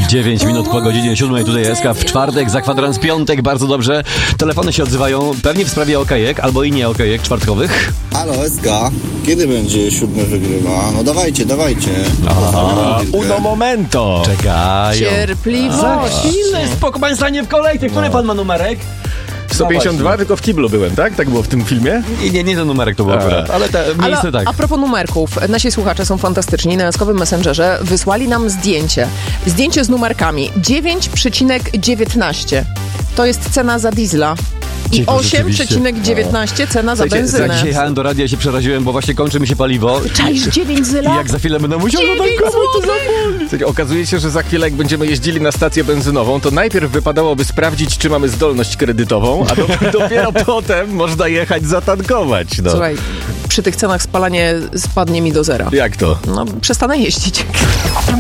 9 minut po godzinie 7, tutaj SK w czwartek, za kwadrans piątek, bardzo dobrze. Telefony się odzywają, pewnie w sprawie okejek, albo i nie okejek czwartkowych. Halo SK, kiedy będzie 7 wygrywa? No dawajcie. Uno momento. Czekają. Cierpliwość. Za chwilę, spoko, pan stanie w kolejce. Który pan ma numerek? 152, tylko w kiblu byłem, tak? Tak było w tym filmie? Nie ten numerek to był akurat, ale miejsce tak. A propos numerków, nasi słuchacze są fantastyczni. Na jaskowym Messengerze wysłali nam zdjęcie. Zdjęcie z numerkami 9,19. To jest cena za diesla. I Cicho, rzeczywiście. 8,19 cena za Słuchajcie, benzynę. jak dzisiaj jechałem do radia, się przeraziłem, bo właśnie kończy mi się paliwo. Czaisz 9 zyla? I jak za chwilę będę musiał zatankować, to zaboli. Słuchajcie, okazuje się, że za chwilę jak będziemy jeździli na stację benzynową, to najpierw wypadałoby sprawdzić, czy mamy zdolność kredytową, a dopiero potem można jechać zatankować. No. Słuchaj, przy tych cenach spalanie spadnie mi do zera. Jak to? No, przestanę jeździć.